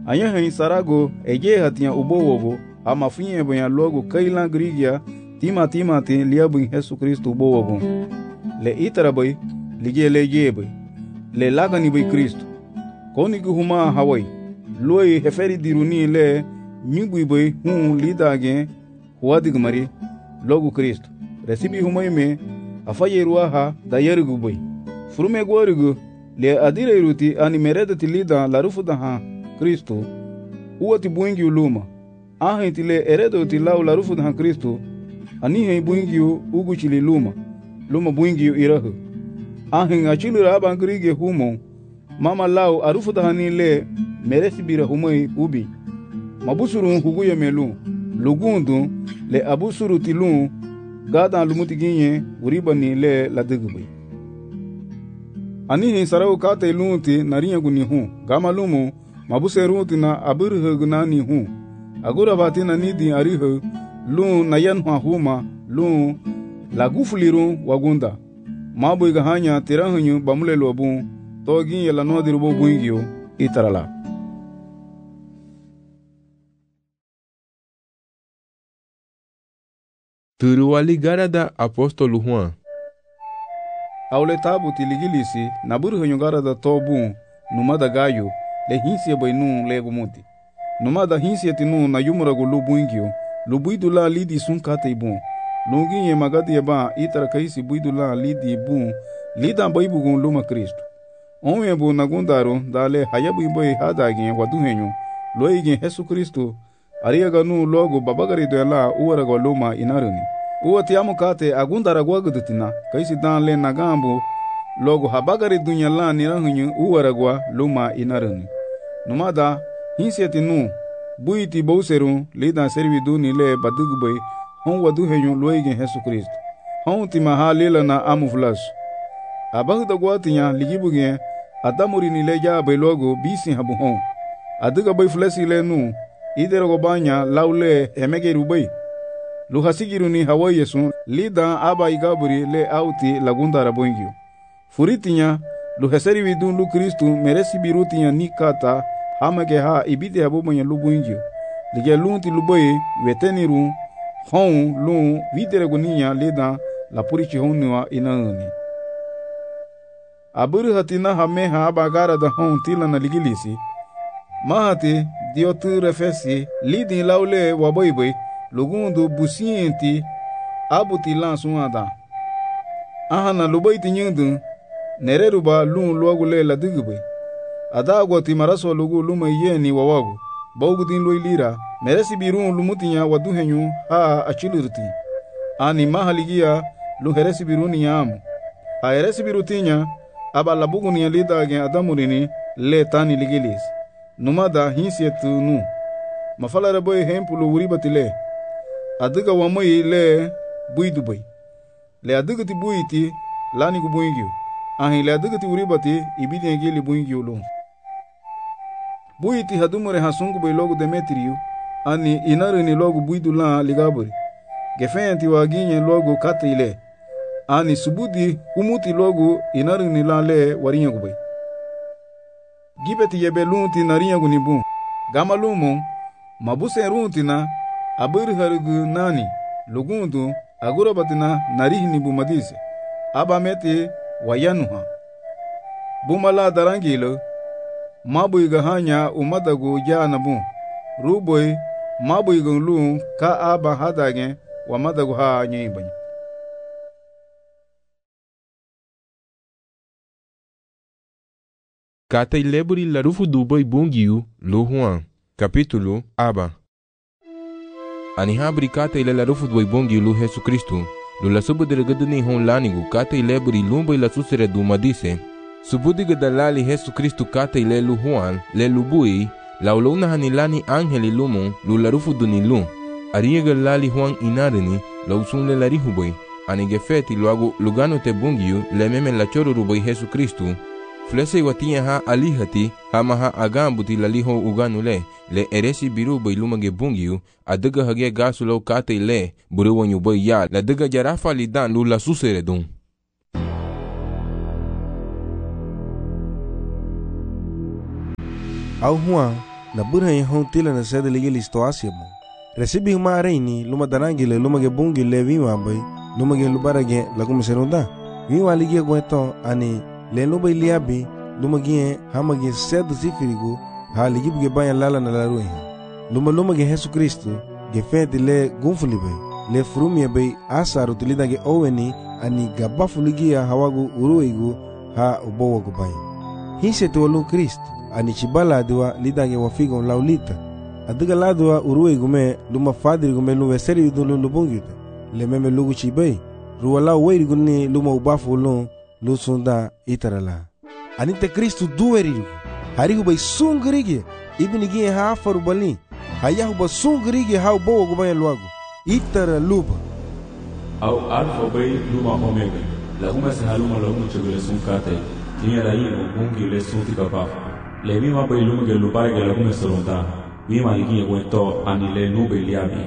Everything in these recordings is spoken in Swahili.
Anya hen sarago eje hatia ubowogo ama finye boya logo kailan grigia timati liabu Yesu Kristo ubowogo. Le itarabai lige lejebai. Le lagani bai Kristo. Koni huma hawai. Loi heferi diruni le nyugui bai lidage huadig mari logo Kristo. Resibi humai me afaye ruaha da yergu bai. Furume gorigu le adire iruti ani meredati lida larufuda ha Kristo. Uati buingi uluma. Ahenti le eredo ti lau larufuda ha Kristo. Anihe buingi uguchili luma. Luma buingi irahu. Ahen achili raba ngrige humo. Mama lau arufuda hani le meresi bira humai ubi. Mabusuru huguye melu. Lugundu le abusuru tilu gada lumuti ginye uribani le ladigui. Anihi sarau kate lunti narinya guni hu. Gama lumu mabuse ruti na abirhe gunani hu. Agura bati na nidi arihe lu nayan huma lu lagufuliru wagunda. Mabu igahanya tirahanyu bamule lobu to ginye la no dirubo buingio itarala. Turuali garada apostolo Juan. Aule tabu tiligilisi naburu garada tobu numada gayo le hinsia bainu lego muti. Numada hinsia tinu na yumurago lubuingio lubuidula lidi sunkate ibu. Lunginye magadi yaba itara kaisi buidula lidi ibu lida baibugun luma Kristo. Onwe bu nagundaro dale hayabu ibai hadagin waduhenyo loigin Yesu Kristo ariaganu logo babagari doela uwarago luma inaruni. Uwa tiamu kate agundara gwagudutina kaisi dan le nagambu logo habagari dunya la nirahunyu uwaragwa luma inaruni. Numada hinsieti nu buiti bauseru lidan servidu ni le badugubay hon waduhenyu loigin Yesu Kristo. Hon tima halila na amuflas. Abagda gwatinya ligibugen adamuri ni le jabe logo bisi habu hon. Aduga bay flesi le nu idero banya laule emegeru bay. Luhasigiru ni hawaye sun lida aba igaburi le auti lagundara boingio. Furitinya luheseri vidun lu Kristu meresi birutinya nikata hamage ha ibide habobonya lu boingio. Lige lunti luboye weteniru hon lu videre guninya lida la purichi honua inaani. Aburu hatina hameha abagara da hon tila na ligilisi. Mahati diotu refesi lidi laule waboiboy lugundu busienti abuti lansuada. Ahana luboiti nyundu nereruba lun luagule la digube. Adagwa ti maraso lugu luma yeni wawagu. Bogudin loilira meresi birun lumutinya waduhenyu ha achilurti. Ani mahaligia luheresi biruni yamu. Ha heresi birutinya aba labuguni ya lidage adamurini le tani ligilis. Numada hinsietu nu. Mafala boy hempulu wuribatile. Adiga wamoi le buidubai. Le adiga ti buiti lani ku buingio. Ahin le adiga ti wuribati ibidi ngeli buingio lo. Buiti hadumure hasungu bai logo Demetriu. Ani inaru ni logo buidu la ligaburi. Gefenti waginye logo kate ile. Ani subudi umuti logo inaru ni la le warinya kubai. Gibeti yebe lunti narinya gunibu. Gama lumu mabuse runti na abiri harigu nani lugundu agura batina narihini bumadise. Aba meti wayanuha. Bumala darangilo mabu igahanya umadagu jana bu. Ruboy mabu igunlu ka aba hadage wa madagu ha nyimbanya. Kata ileburi larufu dubai bungiu lu Juan. Capítulo aba. Ani habri kata ile larufu dubai bungiu lu Yesu Kristu. Lu la subu deregaduni hon lanigu kata ileburi lumba ila susere du madise. Subudiga dalali Yesu Kristu kata ile lu Juan le lubui lauluna hanilani angeli lumu lu larufu duni lu. Ariega lali Juan inarini lausun le larihuboi. Ani gefeti luagu lugano te bungiu le meme la choro rubai Yesu Kristu. Flese watinya ha alihati hama ha agambuti laliho uganule le eresi biru bai lumage bungiu adaga hage gasulo kate le buru wanyu bai ya la daga jarafa lidan lu la susere dun. Au Juan na burhan yahon tila na sede ligili stoasia mo. Resibi huma reini luma danangile luma ge bungi le viwa bay luma ge lubarage lagu meserunda. Viwa ligia gweto ani le luma iliabi luma ge hamage sede sifirigu ha ligibu ge bayan lala na laruhe. Luma ge Yesu Kristo ge fenti le gunfuli bay le frumia bay asaru tilida ge oweni ani gabafu ligia hawagu uruigu ha ubowa gubay. Hise tuwalu Kristo ani chibala adwa lidange wafigo laulita. Adiga ladwa uruigu me luma fadirigu me luwe seri udulu lubungita. Le meme lugu chibay. Ruwala uweirigu ni luma ubafu ulun lusunda itarala. Anite Kristo duwerigu. Harigu bay sungrigi ibnigi hafaru bali. Hayahu ba sungrigi ha ubowa gubay luagu. Itara luba. Au alfa bay luma omega. Lahuma sahaluma lahuma chagule sunkate. Tinya raino bungi le sunti kapafu. Le mima bay luma ge lupare ge lahuma salonta. Mima ligi wento ani le nube liabi.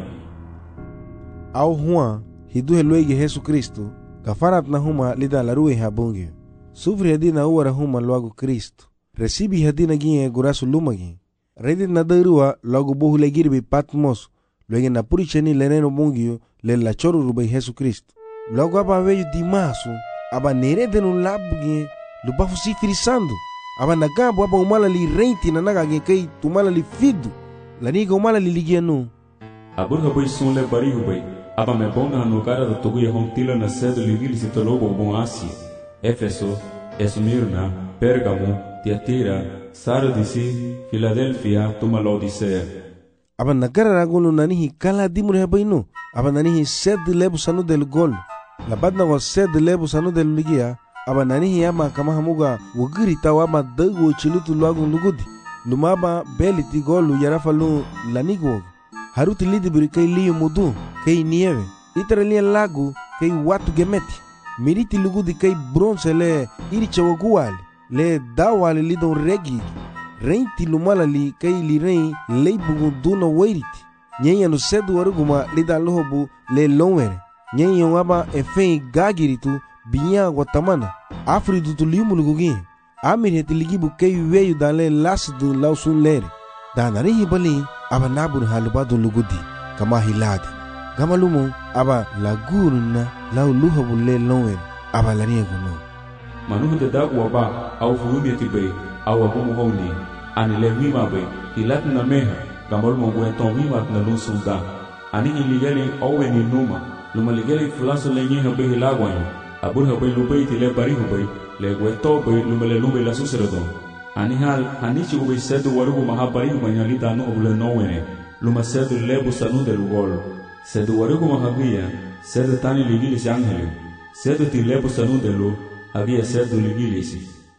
Au huwa hiduhe luege Yesu Kristo. Kafarat na huma lida larue ha bungi. Sufri hadina uwara huma luagu Kristo. Resibi hadina gie gurasu lumagi. Redit na darua luagu bohu le girbi Patmos. Luege na puricheni le neno bungi le la choru rubay Yesu Kristo. Luagu aba veju dimasu. Aba nere denu labugi lubafu sifiri sandu. Aba nagabu aba umala li reinti na naga kai tumala li fidu. Laniga umala li ligianu. Aburga bay sunle bari hubay. Aba me bonga no cara do togu yahon tila na sedo ligili sitolobo bon Asia. Efeso, Esmirna, Pergamo, Tiatira, Sardisi, Philadelphia, tuma Laodicea. Aba nagara ragulu nanihi kala dimur hebayno. Aba nanihi sed lebu sanu del gol. Labadna wa sed lebu sanu del ligia. Aba nanihi ama kama hamuga wagiri tawa ama dagu chilutu luagu lugudi. Lumaba beliti golu yarafalu lanigwog. Haruti lidibiri kay liyo mudu kay nieve. Itaralia lagu kay watu gemeti. Miriti lugudi kay bronze le iricha waguali. Le dawali lidon regi. Reinti lumala li kay li rein leibugu duna wairiti. Nyenya no sedu waruguma lida lohobu le longwere. Nyenya waba efei gagiritu binya watamana. Afridu tu liumu lugugi. Amir heti ligibu kay weyu dale lasidu lausun lere. Danari hibali aba nabun halubadu lugudi kama hiladi. Gama lumu aba laguruna lau luhabu le longwere aba lariegu no. Manuhu de dagu waba au furumiyati bay au wabumu honi. Ani le wima bay ilat na meha gamal mo gwenton wima na lunsunda. Ani iligeli owe ni numa luma ligeli fulaso le nyeha bay hilagwanyo. Aburha bay lubay ti le barihu bay le gweto bay luma le lubay la suseredon. Ani hal hanichi ubay sedu warugu mahabarihu manyalita no obule nowene luma sedu lebu sanu del gol. Sedu warugu mahabia sedu tani ligilis angelu. Sedu ti lebu sanu delu había sedu ligilis.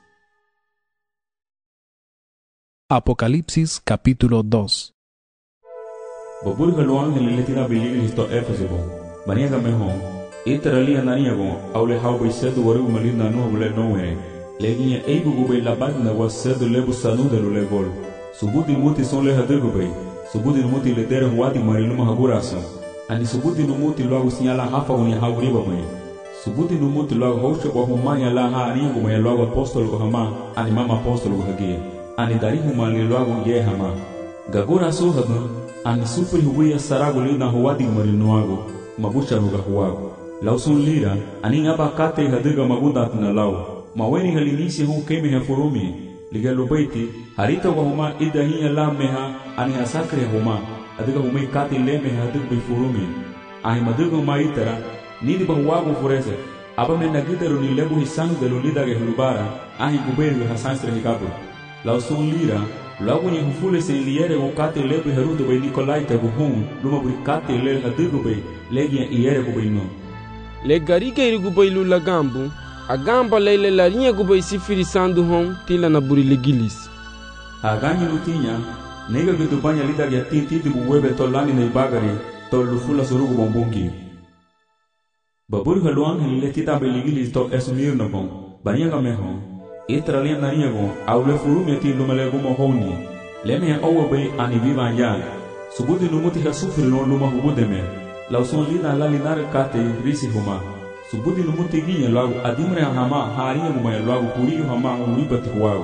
Apocalipsis capítulo 2. Baburga lo ángel le tira biligilis to Éfeso bon. Baniaga mehon. Iteralia naniago aule hau sedu warugu malinda no obule nowene. Leginha eibugu bay labagna was sedu lebu sanu delu le gol. Subudi muti son le hadirgu bay. Subudi muti le dere huadi mariluma haguraso. Ani subudi muti logo sinyala hafa unya haguriba bay. Subudi muti logo hoshe kwa humanya la ha anigu may logo apostolo ko hama ani mama apostolo ko hagia. Ani darihu mali logo ye hama. Gaguraso hagun ani supri huya saragu lina huadi marinuago mabusha ruga huago. Lausun lira ani ngaba kate hadirga magudat na lao. Maweni halinisi huu keme hafurumi ligalo baiti harita wa huma idahiya la meha ani asakre huma adiga humai kati le meha adig bi furumi ahi madiga huma itara nidi ba wagu furese aba me nagitaru ni lebu hisanu de lulida ge hulubara ahi guberi hasansre hikabu lausun lira lagu ni hufule se liere o kati lebu herudo be Nikolai tagu hum luma buri kati le hadigu be legia iere gubeino le garike irigu beilu lagambu agamba leile larinha gubei sifiri sandu hon tila na buri legilis. Aganyi lutinya nega gitu banya lida ya tinti di buwebe tolani na ibagari tol lufula surugu bombungi. Baburi haluang hele tita be legilis to Esmirna bon banya gameho itralia nariya bon aule furumi ti lumele gumo honi leme owa be ani viva ya subudi numuti hasufri no luma hubudeme lauson lina lalinare kate risi huma subudi numuti ginya lagu adimre hama hariya mumaya lagu kuriyu hama uribati huago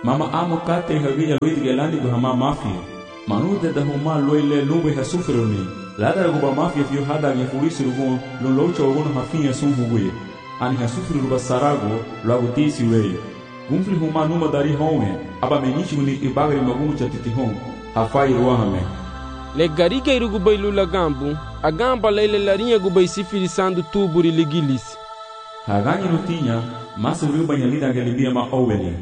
Mama amo kate hagia luidi gelani go hama mafia. Manude da huma loile lube ha sufroni. Lada go ba mafia fio hada ge fuisi rugo lo locha ogono hafinha sunhugue. Ani ha sufri ruba sarago logo tisi wei. Gumfli huma numa dari home aba menichi guni ibagri magumu chatiti home. Hafai ruahame. Le gariga irugu bai lula gambu, a gamba leile larinha gubai sifirisando tuburi ligilis. Hagani rutinha, masa uriu banhalida galibia ma oweli.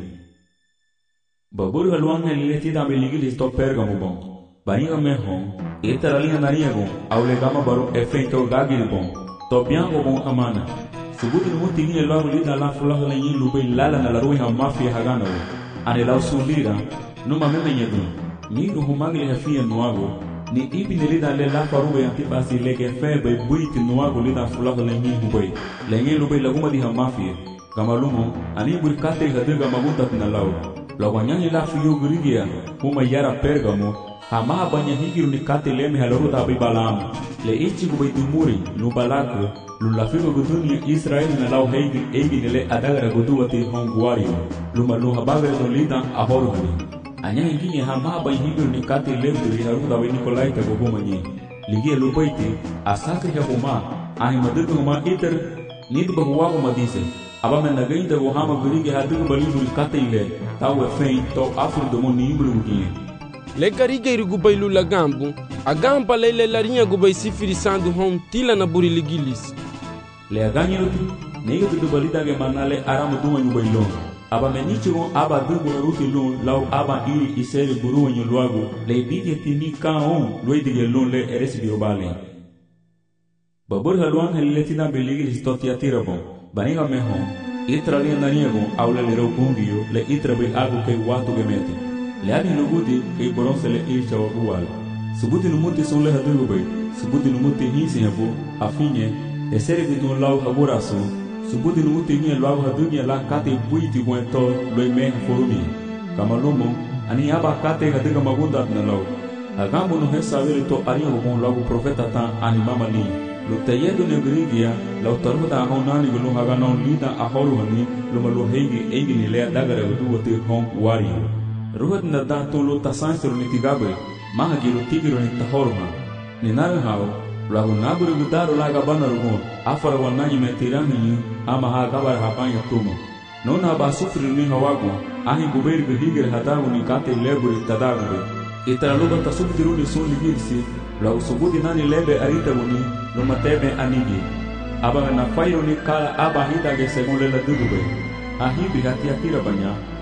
Baburu haluanga liletida beligilis to Pergamo bom. Bainga mehon, etaralinha nariago, aule gama baru efeito gagiri bom. To biango bom amana. Subuti numutinha logo lida la fulaha lenyin lubai lala na larui ha mafia hagana wo. Ane lau sulira, numa memenyedu. Miru humagli hafia nuago. Ni ibi nilida le la farube antipasi lege febe buiti nuago lida fulaha lenyin hubai. Lenyin lubai laguma di ha mafia. Gamalumo, ani burkate hadiga magunta lau. Lawanyanyi la fiyo gurigia, huma yara Pergamo, hama banya higiru ni kate leme halaruta abibalamu. Le ichi gubai dumuri, lubalako, lulafigo gudunia Israel na lau heigi nile adagara guduwati honguario. Lumaluha bagare dolida ahoruhani. Anya hinginye hama banya higiru ni kate leme halaruta we Nikolaita gogomanyi. Ligia lubaiti, asake ya huma, ahi madugu huma iter, nidu bahuwago madise. Aba me nagain da hama gurige hadigu balibu kate ile. Tau efein to afro domo ni imbru gugie. Le gariga irugu bai lula gambu, a gamba leile larinha gubai sifirisando hom tila na buri ligilis. Le agani rutu, nega dudu balida ge manale aramu duwa nyu bai lon. Aba menichigo aba dugu na ruti lon lau aba iri iseri buruwa nyu luago, le bidi tini ka on luidige lon le eresi biobale. Babur haluan haliletina beligilis toti atira bon, baninga mehon, itra li naniego aula le rogungiyo le itra be algo ke watu gemete le ani lugudi ke boronse le ilcha wagual subuti numuti son le hadu be subuti numuti hisi habu afinye esere bidun lau haburaso subuti numuti ni lau hadunya la kate buiti buento lo me forumi kamalomo ani aba kate hadiga magunda na lau agambo no hesavele to ario bon lau profeta ta animama ni Lutayedo negrigia, la utaruda honani gulu hagano lida ahoruhani, lumalu heigi ni lea dagara uduwati hong wario. Ruhat na dato lo tasansero ni tigabe, mahagiru tigiro ni tahoruha. Ni nawe hao, lagu naburu gudaro laga banarugon, afara wananyi metirani ama hagabara hapanya tumo. Nona ba sufri ni hawago, ahi guberi gihigir hadagu ni kate leburi tadagube. Itaraluga tasubdiru ni suni girsi, lagu subuti nani lebe arita guni, lumatebe anigi. Aba na fayo ni kala aba hita ge según le la dugube. Ahi bihati akira banya,